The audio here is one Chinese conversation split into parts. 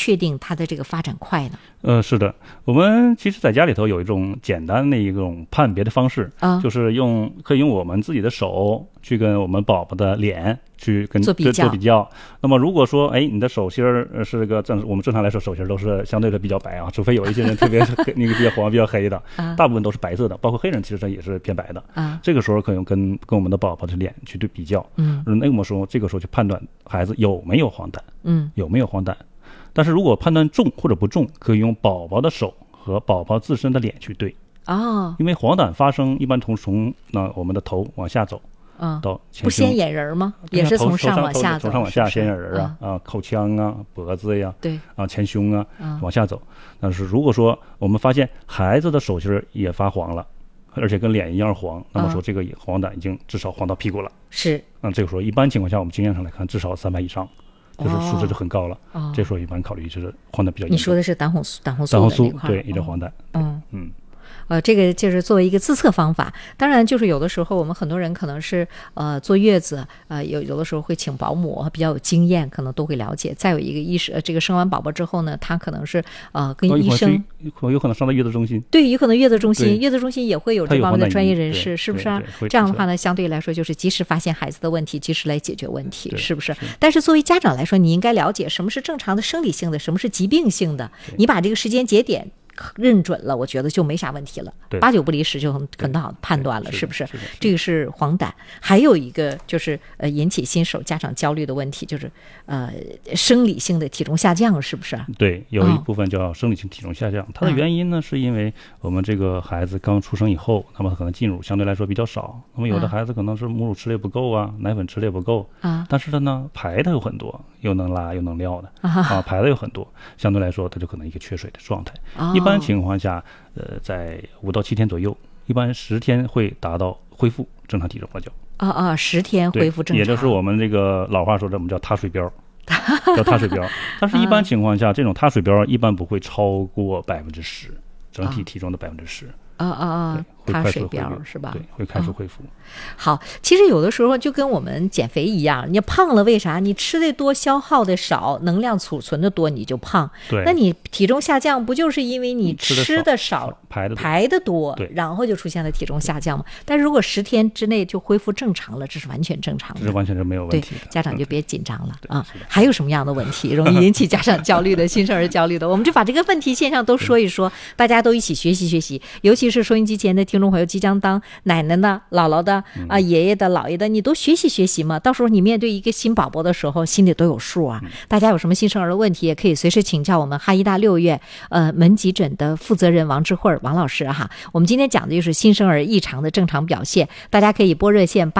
确定它的这个发展快呢？ 是的，我们其实在家里头有一种简单的一种判别的方式，就是可以用我们自己的手去跟我们宝宝的脸去做比较。那么如果说你的手心是个我们正常来说手心都是相对的比较白啊，除非有一些人特别那个比较黄比较黑的，大部分都是白色的，包括黑人其实也是偏白的。这个时候可以跟我们的宝宝的脸去对比较，那么说这个时候去判断孩子有没有黄疸，有没有黄疸。但是如果判断重或者不重，可以用宝宝的手和宝宝自身的脸去对。因为黄疸发生一般从我们的头往下走，到前胸， 不先眼仁吗？也是从上往下走， 从上往下先眼仁口腔啊、脖子呀， 对前胸啊往下走。但是如果说我们发现孩子的手心也发黄了，而且跟脸一样黄，那么说这个黄疸已经至少黄到屁股了。 是。 这个时候一般情况下，我们经验上来看，至少300以上。就是数值就很高了，这时候一般考虑就是黄疸比较严重。 你说的是胆红素对，一种黄疸。 这个就是作为一个自测方法。当然就是有的时候我们很多人可能是坐月子，有的时候会请保姆比较有经验，可能都会了解。再有一个这个生完宝宝之后呢，他可能是跟医生有可能上到月子中心， 对，有可能月子中心也会有这方面的专业人士，是不是啊？这样的话呢，相对来说就是及时发现孩子的问题，及时来解决问题，是不是？但是作为家长来说，你应该了解什么是正常的生理性的，什么是疾病性的，你把这个时间节点认准了，我觉得就没啥问题了，8、9不离10就很好判断了，是不是？这个是黄疸。还有一个就是引起新手家长焦虑的问题，就是生理性的体重下降，是不是？ 对，有一部分叫生理性体重下降，它的原因呢是因为我们这个孩子刚出生以后，那么可能进乳相对来说比较少，那么有的孩子可能是母乳吃的也不够啊，奶粉吃的也不够但是呢排的有很多，又能拉又能尿的排的有很多，相对来说它就可能一个缺水的状态。一般情况下在5到7天左右，一般10天会达到恢复正常体重了就 10天恢复正常， 也就是我们这个老话说的我们叫踏水标叫踏水标。但是一般情况下这种踏水标一般不会超过10%，整体体重的10%。 踏水标是吧？ 对，会开始恢复。 好，其实有的时候就跟我们减肥一样，你胖了为啥？你吃的多，消耗的少，能量储存的多，你就胖。 对， 那你体重下降，不就是因为你吃的少，排的多，然后就出现了体重下降吗？但是如果10天之内就恢复正常了，这是完全正常的， 这是完全是没有问题的。 对，家长就别紧张了还有什么样的问题容易引起家长焦虑的、新生儿焦虑的？我们就把这个问题现象都说一说，大家都一起学习，尤其是收音机前的听众朋友，即将当奶奶的、姥姥的爷爷的、姥爷的，你都学习嘛。到时候你面对一个新宝宝的时候，心里都有数啊。大家有什么新生儿的问题，也可以随时请教我们哈医大6月门急诊的负责人王智慧王老师哈。我们今天讲的就是新生儿异常的正常表现，大家可以拨热线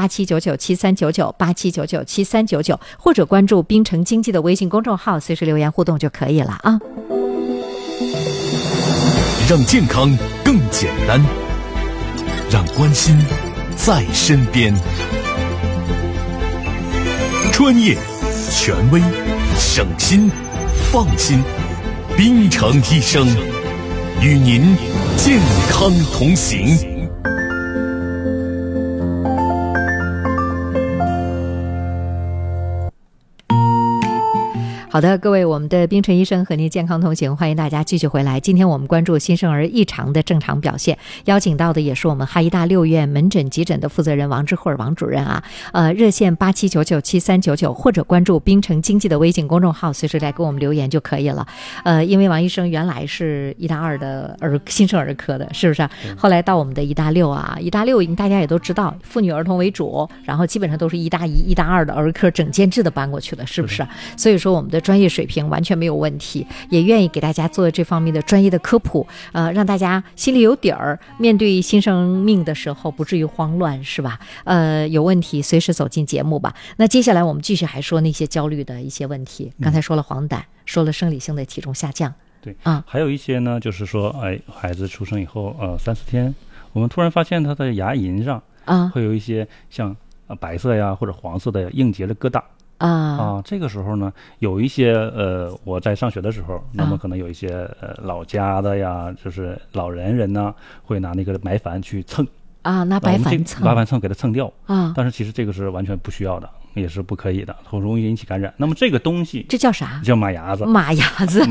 8799739987997399，或者关注滨城经济的微信公众号，随时留言互动就可以了啊。 让健康更简单，让关心在身边。专业、权威、省心、放心，滨城医生与您健康同行。 好的，各位，我们的滨城医生和您健康同行，欢迎大家继续回来。今天我们关注新生儿异常的正常表现，邀请到的也是我们哈医大6院门诊急诊的负责人王智慧王主任啊。热线87997399，或者关注滨城经济的微信公众号，随时来给我们留言就可以了。因为王医生原来是医大2的新生儿科的，是不是后来到我们的医大6啊，医大6大家也都知道，妇女儿童为主，然后基本上都是医大1、医大2的儿科整间制的搬过去的，是不是？所以说我们的专业水平完全没有问题，也愿意给大家做这方面的专业的科普，让大家心里有底儿，面对新生命的时候不至于慌乱，是吧？有问题随时走进节目吧。那接下来我们继续还说那些焦虑的一些问题，刚才说了黄疸，说了生理性的体重下降， 对还有一些呢，就是说孩子出生以后3、4天，我们突然发现他的牙龈上会有一些像白色呀或者黄色的硬结的疙瘩这个时候呢，有一些我在上学的时候，那么可能有一些老家的呀，就是老人呢，会拿那个白矾去蹭拿白矾蹭给它蹭掉但是其实这个是完全不需要的，也是不可以的，很容易引起感染。那么这个东西这叫啥？ 叫马牙子。 马牙子